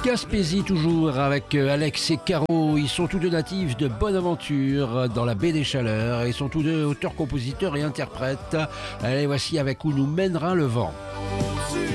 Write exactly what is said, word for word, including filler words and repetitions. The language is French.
Gaspésie toujours avec Alex et Caro, ils sont tous deux natifs de Bonaventure dans la baie des Chaleurs et sont tous deux auteurs, compositeurs et interprètes. Allez, voici avec Où nous mènera le vent.